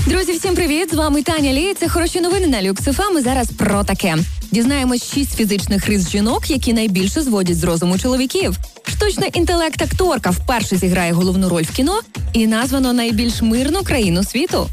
Друзі, всім привіт! З вами Таня Лі. Це хороші новини на Люкс ФМ. І зараз про таке. Дізнаємось 6 фізичних рис жінок, які найбільше зводять з розуму чоловіків. Штучний інтелект-акторка вперше зіграє головну роль в кіно і названо найбільш мирну країну світу.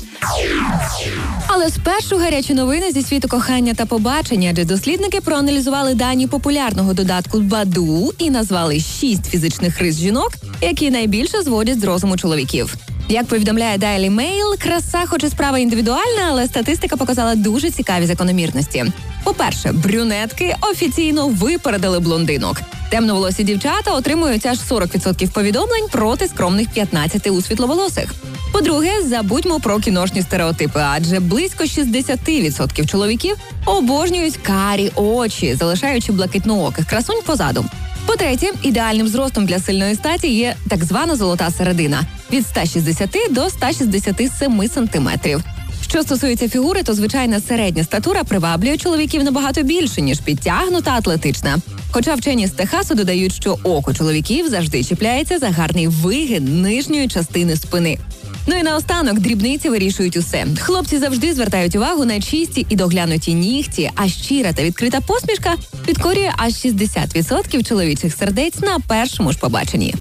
Але спершу гарячі новини зі світу кохання та побачення, адже дослідники проаналізували дані популярного додатку Баду і назвали 6 фізичних рис жінок, які найбільше зводять з розуму чоловіків. Як повідомляє Daily Mail, краса хоч і справа індивідуальна, але статистика показала дуже цікаві закономірності. По-перше, брюнетки офіційно випередили блондинок. Темноволосі дівчата отримують аж 40% повідомлень проти скромних 15% у світловолосих. По-друге, забудьмо про кіношні стереотипи, адже близько 60% чоловіків обожнюють карі очі, залишаючи блакитнооких красунь позаду. По-третє, ідеальним зростом для сильної статі є так звана золота середина – від 160 до 167 сантиметрів. Що стосується фігури, то звичайна середня статура приваблює чоловіків набагато більше, ніж підтягнута атлетична. Хоча вчені з Техасу додають, що око чоловіків завжди чіпляється за гарний вигин нижньої частини спини. Ну і наостанок, дрібниці вирішують усе. Хлопці завжди звертають увагу на чисті і доглянуті нігті, а щира та відкрита посмішка підкорює аж 60% чоловічих сердець на першому ж побаченні.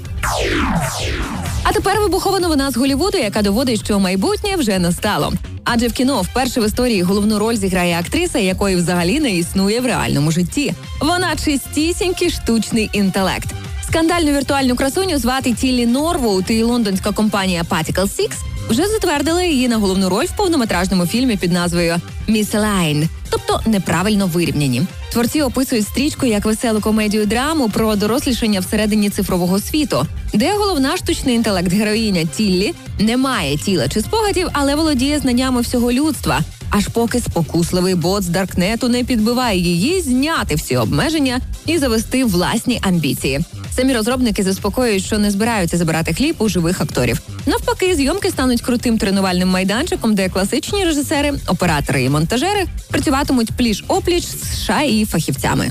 А тепер вибухова новина з Голлівуду, яка доводить, що майбутнє вже настало. Адже в кіно вперше в історії головну роль зіграє актриса, якої взагалі не існує в реальному житті. Вона чистісінький штучний інтелект. Скандальну віртуальну красуню звати Тіллі Норвуд, і лондонська компанія Particle Six вже затвердила її на головну роль в повнометражному фільмі під назвою «Misaligned», тобто «неправильно вирівняні». Творці описують стрічку як веселу комедію-драму про дорослішання всередині цифрового світу, де головна штучний інтелект-героїня Тіллі не має тіла чи спогадів, але володіє знаннями всього людства, аж поки спокусливий бот з Даркнету не підбиває її зняти всі обмеження і завести власні амбіції. Самі розробники заспокоюють, що не збираються забирати хліб у живих акторів. Навпаки, зйомки стануть крутим тренувальним майданчиком, де класичні режисери, оператори і монтажери працюватимуть пліч-опліч з США і фахівцями.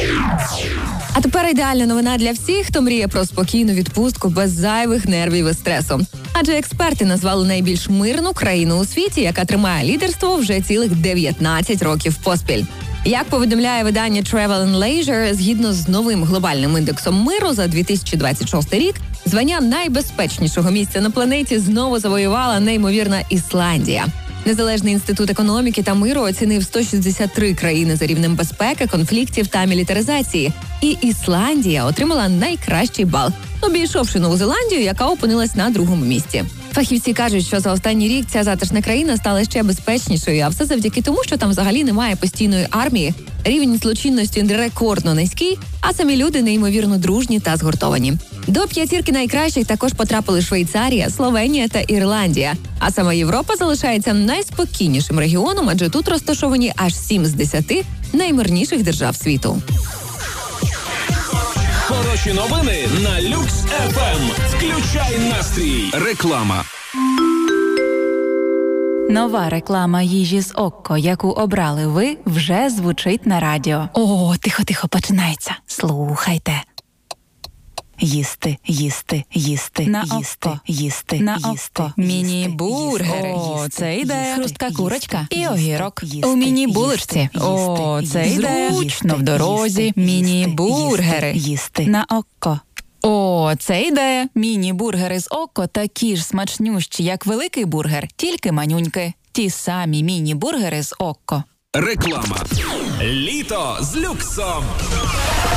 А тепер ідеальна новина для всіх, хто мріє про спокійну відпустку без зайвих нервів і стресу. Адже експерти назвали найбільш мирну країну у світі, яка тримає лідерство вже цілих 19 років поспіль. Як повідомляє видання Travel and Leisure, згідно з новим глобальним індексом миру за 2026 рік, звання найбезпечнішого місця на планеті знову завоювала неймовірна Ісландія. Незалежний інститут економіки та миру оцінив 163 країни за рівнем безпеки, конфліктів та мілітаризації. І Ісландія отримала найкращий бал, обійшовши Нову Зеландію, яка опинилась на другому місці. Фахівці кажуть, що за останній рік ця затишна країна стала ще безпечнішою, а все завдяки тому, що там взагалі немає постійної армії, рівень злочинності рекордно низький, а самі люди неймовірно дружні та згуртовані. До 5 найкращих також потрапили Швейцарія, Словенія та Ірландія. А сама Європа залишається найспокійнішим регіоном, адже тут розташовані аж 7 з 10 наймирніших держав світу. Хороші новини на Люкс ФМ. Включай настрій. Реклама. Нова реклама їжі з Окко, яку обрали ви, вже звучить на радіо. О, тихо-тихо, починається. Слухайте. Їсти, їсти, їсти, на їсти, Окко. їсти, На їсти, Окко. Міні-бургери. О, це ідея. Хрустка курочка і їсти, огірок. їсти, У міні-булочці. О, це ідея. Зручно в дорозі. Міні-бургери. їсти. На Окко. О, це ідея. Міні-бургери з Окко такі ж смачнющі, як великий бургер, тільки манюньки. Ті самі міні-бургери з Окко. Реклама. Літо з люксом.